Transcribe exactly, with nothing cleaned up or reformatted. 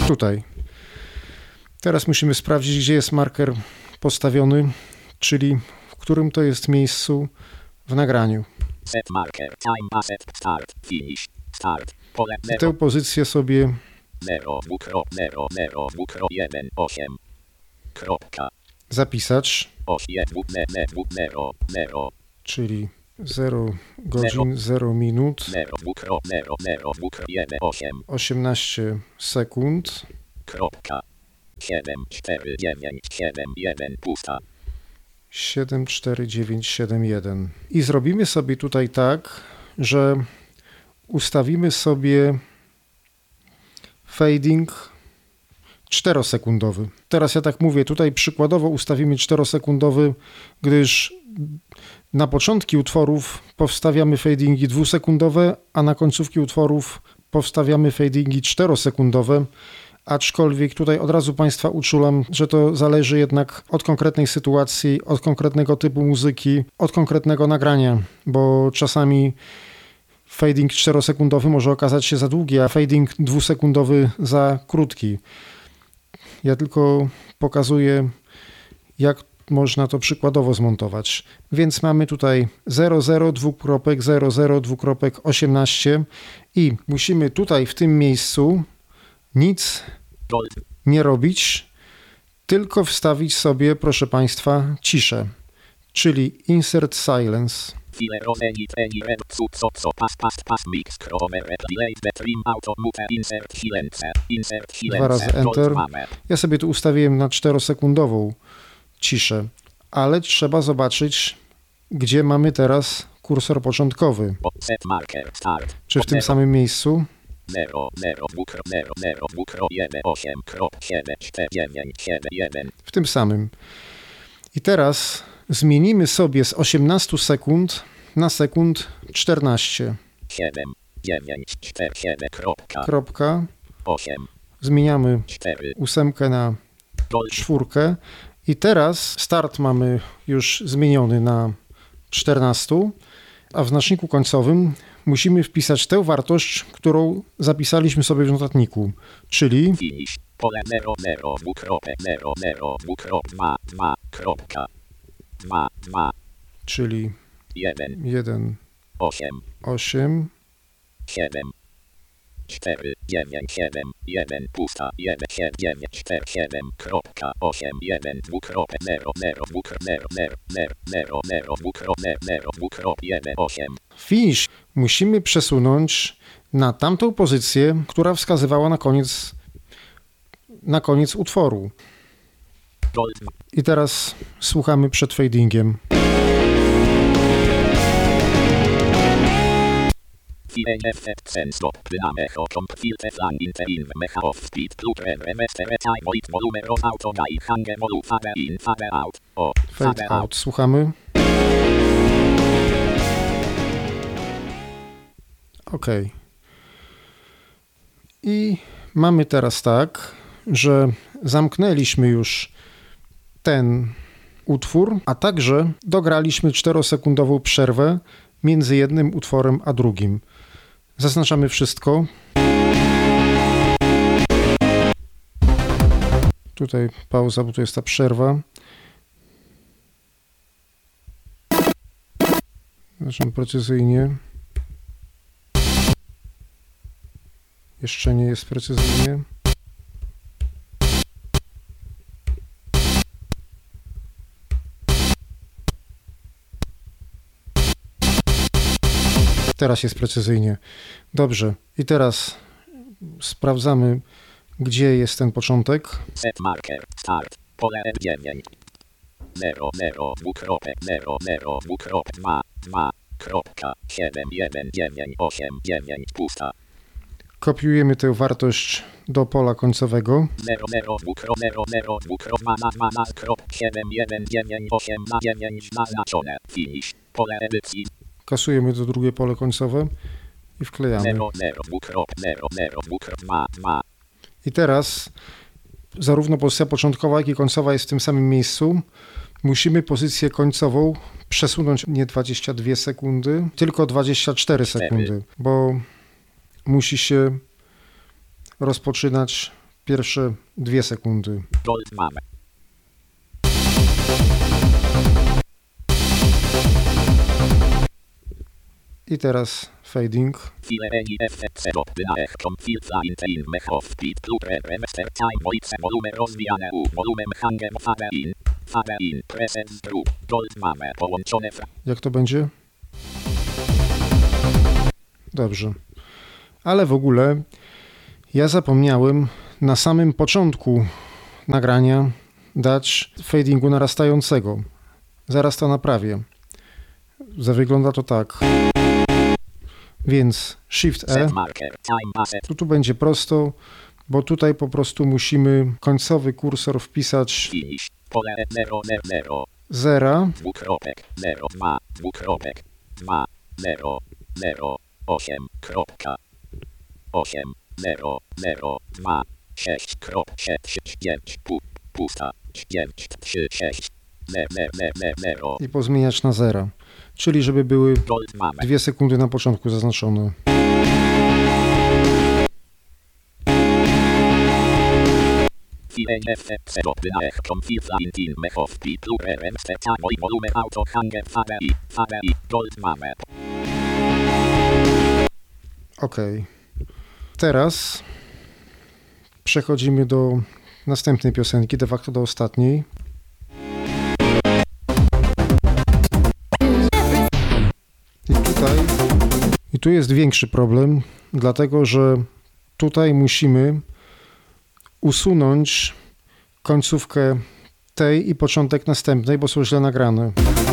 tutaj. Teraz musimy sprawdzić, gdzie jest marker postawiony, czyli w którym to jest miejscu w nagraniu. Set marker, time asset, start, finish, start, pole I tę pozycję sobie zero, zero, zero, jeden, osiem, kropka, zapisać, zero, zero, czyli zero godzin, zero minut, osiemnaście sekund, kropka, siedem, cztery, dziewięć, siedem, jeden, pusta. siedem cztery dziewięć siedem jeden. I zrobimy sobie tutaj tak, że ustawimy sobie fading czterosekundowy. Teraz ja tak mówię, tutaj przykładowo ustawimy czterosekundowy, gdyż na początki utworów powstawiamy fadingi dwusekundowe, a na końcówki utworów powstawiamy fadingi czterosekundowe. Aczkolwiek tutaj od razu Państwa uczulam, że to zależy jednak od konkretnej sytuacji, od konkretnego typu muzyki, od konkretnego nagrania, bo czasami fading czterosekundowy może okazać się za długi, a fading dwusekundowy za krótki. Ja tylko pokazuję, jak można to przykładowo zmontować. Więc mamy tutaj zero zero zero zero osiemnaście i musimy tutaj w tym miejscu nic nie robić, tylko wstawić sobie, proszę Państwa, ciszę, czyli insert silence. Dwa razy Enter. Ja sobie tu ustawiłem na czterosekundową ciszę, ale trzeba zobaczyć, gdzie mamy teraz kursor początkowy. Czy w tym samym miejscu? W tym samym. I teraz zmienimy sobie z osiemnastu sekund na sekund czternaście. siedem, dziewięć, cztery, siedem, kropka, kropka. osiem. Zmieniamy ósemkę na czwórkę. I teraz start mamy już zmieniony na czternaście, a w znaczniku końcowym musimy wpisać tę wartość, którą zapisaliśmy sobie w notatniku, czyli finish, pole zero zero zero zero dwa dwa dwa dwa, czyli jeden, jeden, osiem, osiem, siedem, cztery, dziewięć, siedem, jeden, pusta, jeden, siedem, dziewięć, cztery, siedem, kropka, osiem, jeden, dwukropek, zero, zero, dwukropek, zero, zero, zero, zero, dwukropek, zero, dwukropek, jeden, osiem. Finish musimy przesunąć na tamtą pozycję, która wskazywała na koniec, na koniec utworu. I teraz słuchamy przed fadingiem. Fade out. Słuchamy. OK. I mamy teraz tak, że zamknęliśmy już ten utwór, a także dograliśmy czterosekundową przerwę między jednym utworem a drugim. Zaznaczamy wszystko. Tutaj pauza, bo tu jest ta przerwa. Zaczynamy precyzyjnie. Jeszcze nie jest precyzyjnie. Teraz jest precyzyjnie. Dobrze. I teraz sprawdzamy, gdzie jest ten początek. Set marker, start, pole dziewięć, zero, zero, dwukropek, zero, zero, dwukropek, dwa, dwa, kropka, siedem, jeden, dziewięć, osiem, dziewięć, pusta. Kopiujemy tę wartość do pola końcowego. zero, zero, zero, zero, dwa, dwa, dwa, siedem, jeden, dziewięć, osiem, dziewięć, zaznaczone, finish, pole edycji. Kasujemy to drugie pole końcowe i wklejamy. zero, zero, zero, zero, dwa, dwa. I teraz zarówno pozycja początkowa, jak i końcowa jest w tym samym miejscu. Musimy pozycję końcową przesunąć nie dwadzieścia dwie sekundy, tylko dwadzieścia cztery sekundy, bo musi się rozpoczynać pierwsze dwie sekundy. Gold mamy. I teraz fading. File eni efekt zero. Wynaech komfilca in mech of speed plus remester time voice volume rozwijane u volume hangem fade in. Fade in presence group. Gold mamy połączone fra. Jak to będzie? Dobrze. Ale w ogóle ja zapomniałem na samym początku nagrania dać fadingu narastającego. Zaraz to naprawię. Wygląda to tak. Więc Shift E. Tu, tu będzie prosto, bo tutaj po prostu musimy końcowy kursor wpisać zera. Dwukropek, zero, dwa, dwukropek, dwa, zero, zero, osiem, kropka, osiem, zero, zero, dwa, sześć, krop, sześć, dziewięć, pu, pusta, dziewięć, trzy, sześć, zero. I pozmieniać na zera. Czyli żeby były dwie sekundy na początku zaznaczone. Ok. Teraz przechodzimy do następnej piosenki, de facto do ostatniej. I tutaj, i tu jest większy problem, dlatego że tutaj musimy usunąć końcówkę tej i początek następnej, bo są źle nagrane.